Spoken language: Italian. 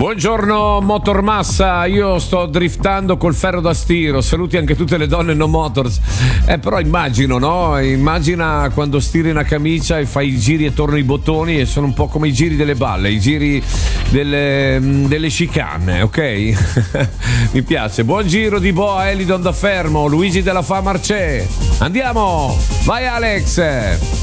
Buongiorno Motormassa, io sto driftando col ferro da stiro, saluti anche tutte le donne no motors. Però immagino, no? Immagina quando stiri una camicia e fai i giri e torno i bottoni e sono un po' come i giri delle balle, i giri delle chicane, ok? Mi piace. Buon giro di boa Elidon da Fermo, Luigi della Fa Marcè. Andiamo! Vai Alex!